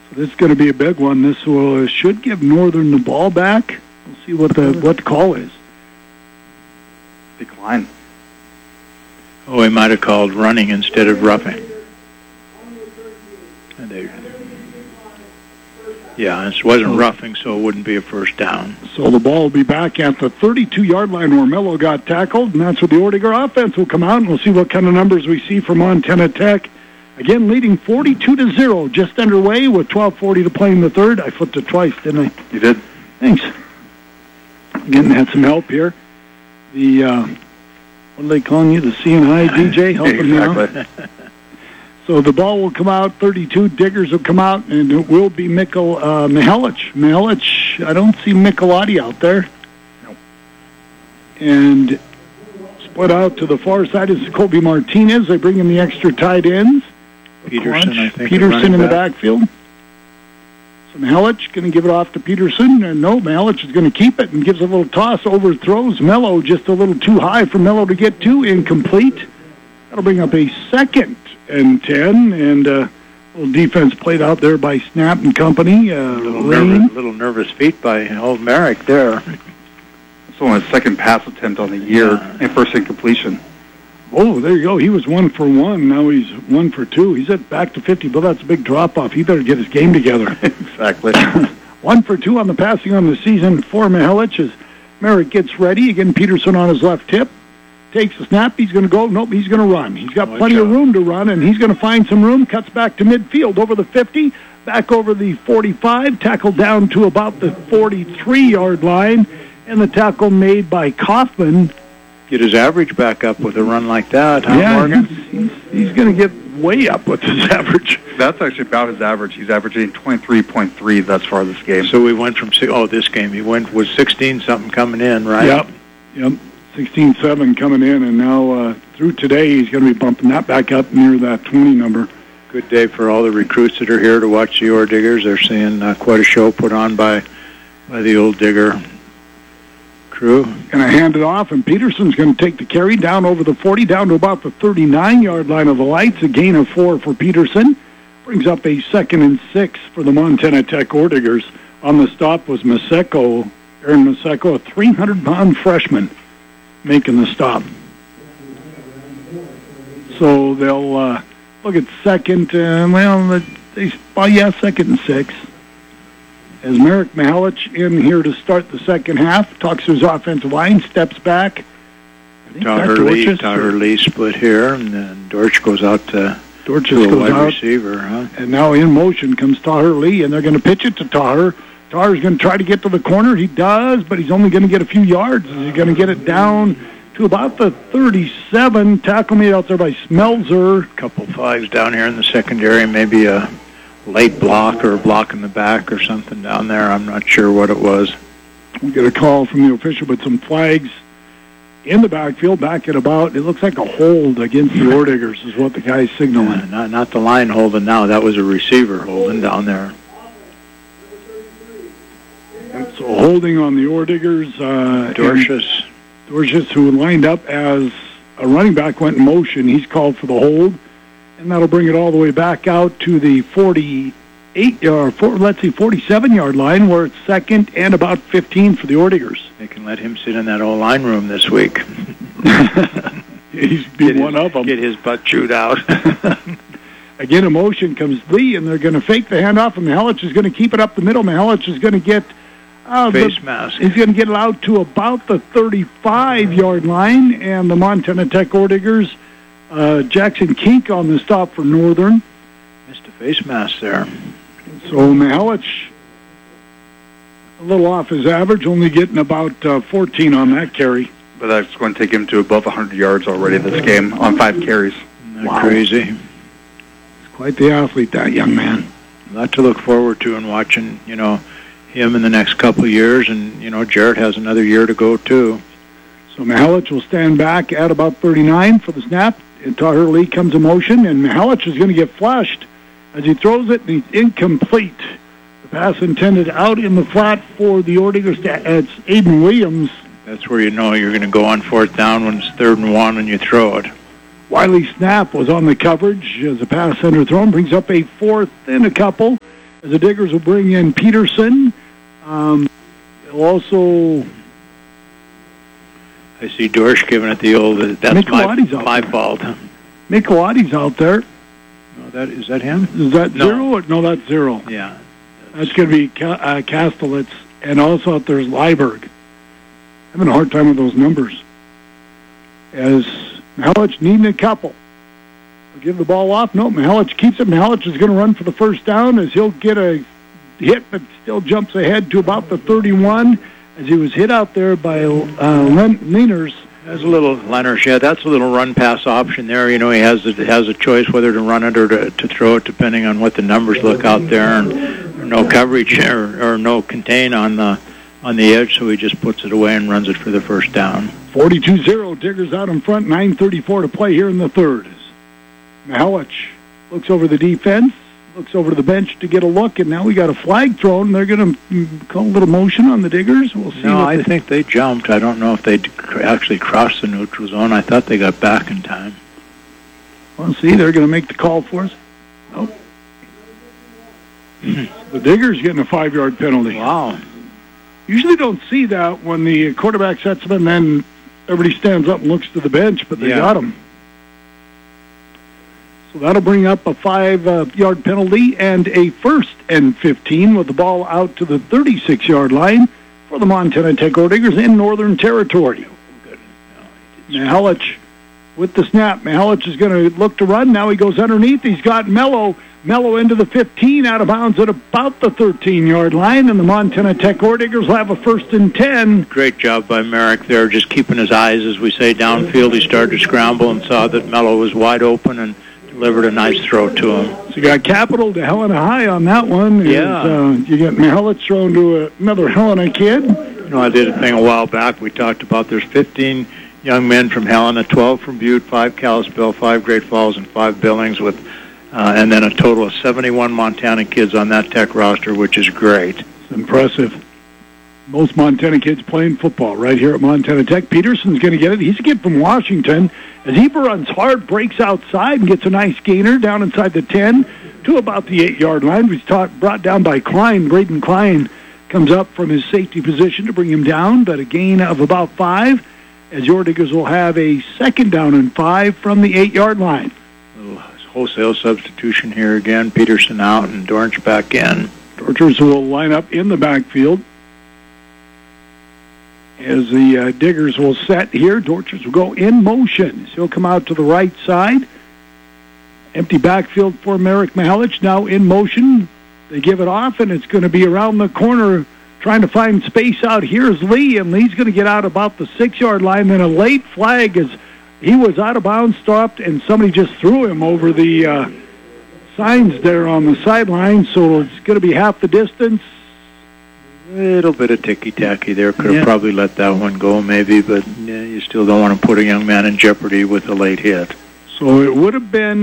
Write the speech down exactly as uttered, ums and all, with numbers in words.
So this is going to be a big one. This will, should give Northern the ball back. We'll see what the what the call is. Decline. Oh, he might have called running instead of roughing. And they, yeah, this wasn't roughing, so it wouldn't be a first down. So the ball will be back at the thirty-two-yard line where Mello got tackled, and that's where the Ordiger offense will come out, and we'll see what kind of numbers we see from Montana Tech. Again, leading forty-two to zero, just underway with twelve forty to play in the third. I flipped it twice, didn't I? You did. Thanks. Again, had some help here. The, uh, what are they calling you, the C and I D J, helping exactly. me out? So the ball will come out, thirty-two. Diggers will come out, and it will be Mikkel, uh, Mihalic. Mihalic, I don't see Michelati out there. Nope. And split out to the far side is Kobe Martinez. They bring in the extra tight ends. Peterson, I think. Peterson in the backfield. So Mihalic going to give it off to Peterson. And no, Mihalic is going to keep it and gives a little toss, overthrows Mello just a little too high for Mello to get to, incomplete. That'll bring up a second and ten, and uh, a little defense played out there by Snap and company. Uh, a little nervous, little nervous feet by old Merrick there. It's only his second pass attempt on the year yeah. and first incompletion. Oh, there you go. He was one for one. Now he's one for two. He's at back to fifty, but that's a big drop-off. He better get his game together. Exactly. One for two on the passing on the season for Mihalic as Merrick gets ready. Again, Peterson on his left hip. Takes a snap. He's going to go. Nope, he's going to run. He's got plenty of room to run, and he's going to find some room. Cuts back to midfield over the fifty, back over the forty-five, tackled down to about the forty-three-yard line, and the tackle made by Kaufman. Get his average back up with a run like that, huh, yeah, Morgan? He's, he's, he's going to get way up with his average. That's actually about his average. He's averaging twenty-three point three thus far this game. So we went from, oh, this game, he went with sixteen-something coming in, right? Yep, yep. sixteen seven coming in, and now uh, through today he's going to be bumping that back up near that twenty number. Good day for all the recruits that are here to watch the Ordiggers. They're seeing uh, quite a show put on by by the Old Digger crew. Going to hand it off, and Peterson's going to take the carry down over the forty, down to about the thirty-nine-yard line of the lights. A gain of four for Peterson. Brings up a second and six for the Montana Tech Ordiggers. On the stop was Maseko, Aaron Maseko, a three hundred pound freshman, making the stop. So they'll uh, look at second, uh, well, they, well, yeah, second and six. As Merrick Mihalic in here to start the second half, talks to his offensive line, steps back. Taher Lee, Taher Lee split here, and then Dorch goes out to, Dorch to a goes wide out, receiver. Huh? And now in motion comes Taher Lee, and they're going to pitch it to Taher. Taher's going to try to get to the corner. He does, but he's only going to get a few yards. He's going to get it down to about the thirty-seven. Tackle made out there by Smelzer. A couple fives down here in the secondary, maybe a late block or a block in the back or something down there. I'm not sure what it was. We get a call from the official, but some flags in the backfield, back at about, it looks like a hold against the Ordiggers is what the guy's signaling. Yeah, not, not the line holding now. That was a receiver holding down there. And so holding on the Ordiggers. Uh, Dorcius. Dorcius, who lined up as a running back, went in motion. He's called for the hold. And that'll bring it all the way back out to the forty-eight yard, four, let's see, forty-seven-yard line, where it's second and about fifteen for the Ordiggers. They can let him sit in that old line room this week. He's been one his, of them. Get his butt chewed out. Again, in motion comes Lee, and they're going to fake the handoff, and Mihalic is going to keep it up the middle. Mihalic is going to get uh, face the, mask. He's going to get it out to about the thirty-five-yard line, and the Montana Tech Ordiggers. Uh, Jackson Kink on the stop for Northern. Missed a face mask there. So Mihalic, a little off his average, only getting about uh, fourteen on that carry. But that's going to take him to above one hundred yards already this game on five carries. Isn't that wow. crazy? He's quite the athlete, that young man. A lot to look forward to and watching, you know, him in the next couple of years. And, you know, Jarrett has another year to go, too. So Mihalic will stand back at about thirty-nine for the snap. And Taher Lee comes in motion, and Mihalic is going to get flushed as he throws it, and he's incomplete. The pass intended out in the flat for the Ordiggers. It's Aiden Williams. That's where you know you're going to go on fourth down when it's third and one and you throw it. Wiley Snap was on the coverage as the pass underthrown brings up a fourth and a couple. As the Diggers will bring in Peterson. Um, they'll also... I see Dorsch giving it the old, uh, that's my, my fault. Nick Colati's out there. No, that, is that him? Is that no. zero? Or, no, that's zero. Yeah. That's, that's going to be Ca- uh, Kastelitz. And also out there's Liburg. Having a hard time with those numbers. As Mihelic needing a couple. They'll give the ball off. No, Mihelic keeps it. Mihelic is going to run for the first down as he'll get a hit, but still jumps ahead to about the thirty-one as he was hit out there by uh, Lehners. There's a little Lehners, yeah. That's a little run-pass option there. You know, he has a, has a choice whether to run it or to, to throw it, depending on what the numbers look out there, and no coverage or, or no contain on the on the edge, so he just puts it away and runs it for the first down. forty-two zero, Diggers out in front, nine thirty-four to play here in the third. Mihelic looks over the defense, looks over to the bench to get a look, and now we got a flag thrown. They're going to call a little motion on the Diggers. We'll see. No, I they... think they jumped. I don't know if they actually crossed the neutral zone. I thought they got back in time. Well, see, they're going to make the call for us. Nope. The Diggers getting a five-yard penalty. Wow. Usually don't see that when the quarterback sets them and then everybody stands up and looks to the bench, but they yeah. got him. So that'll bring up a five-yard penalty and a first and fifteen with the ball out to the thirty-six-yard line for the Montana Tech Diggers in Northern Territory. Mihelic with the snap. Mihelic is going to look to run. Now he goes underneath. He's got Mello. Mello into the fifteen, out of bounds at about the thirteen-yard line, and the Montana Tech Diggers will have a first and ten. Great job by Merrick there, just keeping his eyes, as we say, downfield. He started to scramble and saw that Mello was wide open and delivered a nice throw to him. So you got capital to Helena High on that one. Yeah. Uh, you get Mihelic thrown to a, another Helena kid. You know, I did a thing a while back. We talked about there's fifteen young men from Helena, twelve from Butte, five Kalispell, five Great Falls, and five Billings, with uh, and then a total of seventy-one Montana kids on that Tech roster, which is great. It's impressive. Most Montana kids playing football right here at Montana Tech. Peterson's going to get it. He's a kid from Washington. As he runs hard, breaks outside, and gets a nice gainer down inside the ten to about the eight-yard line. He's taught, brought down by Klein. Braden Klein comes up from his safety position to bring him down, but a gain of about five, as your Diggers will have a second down and five from the eight-yard line. Little wholesale substitution here again. Peterson out and Dornch back in. Dorchers will line up in the backfield. As the uh, Diggers will set here, Dorchers will go in motion. So he'll come out to the right side. Empty backfield for Merrick Mihelic, now in motion. They give it off, and it's going to be around the corner trying to find space out. Here's Lee, and Lee's going to get out about the six-yard line. Then a late flag as he was out of bounds, stopped, and somebody just threw him over the uh, signs there on the sideline. So it's going to be half the distance. Little bit of ticky-tacky there. Could have Yeah. probably let that one go maybe, but yeah, you still don't want to put a young man in jeopardy with a late hit. So it would have been